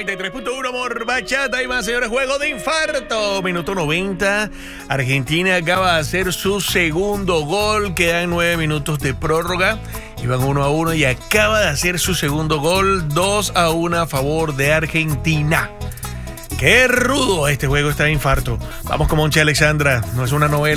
93.1 amor, bachata y más, señores, juego de infarto. Minuto 90. Argentina acaba de hacer su segundo gol. Quedan 9 minutos de prórroga. Iban 1-1 y acaba de hacer su segundo gol. 2-1 a favor de Argentina. Qué rudo este juego está de infarto. Vamos con Monchi Alexandra. No es una novela.